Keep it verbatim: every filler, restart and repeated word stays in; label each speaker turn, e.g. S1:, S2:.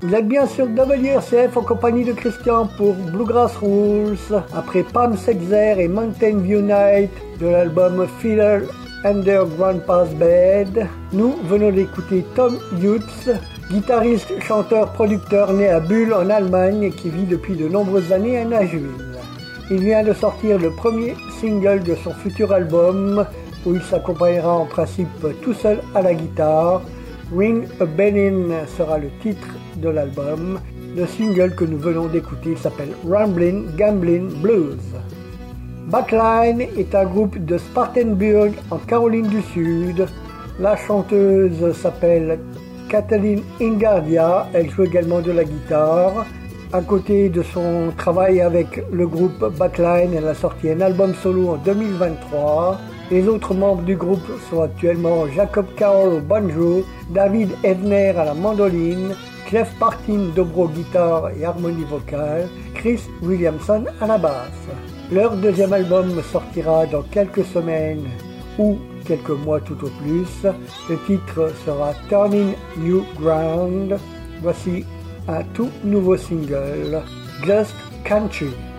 S1: Vous êtes bien sur W R C F en compagnie de Christian pour Bluegrass Rules. Après Pam Sexer et Mountain View Night de l'album Fiddle Under Grandpa's Bed, nous venons d'écouter Tom Hughes, guitariste, chanteur, producteur né à Bulle en Allemagne qui vit depuis de nombreuses années à Nashville. Il vient de sortir le premier single de son futur album où il s'accompagnera en principe tout seul à la guitare. Ring a Bellin sera le titre de l'album. Le single que nous venons d'écouter s'appelle Ramblin' Gamblin' Blues. Backline est un groupe de Spartanburg en Caroline du Sud. La chanteuse s'appelle Kathleen Ingardia, elle joue également de la guitare. À côté de son travail avec le groupe Backline, elle a sorti un album solo en deux mille vingt-trois. Les autres membres du groupe sont actuellement Jacob Carroll au banjo, David Ebner à la mandoline, Jeff Partin dobro guitare et harmonie vocale, Chris Williamson à la basse. Leur deuxième album sortira dans quelques semaines ou quelques mois tout au plus. Le titre sera Turning You Ground. Voici un tout nouveau single, Just Country.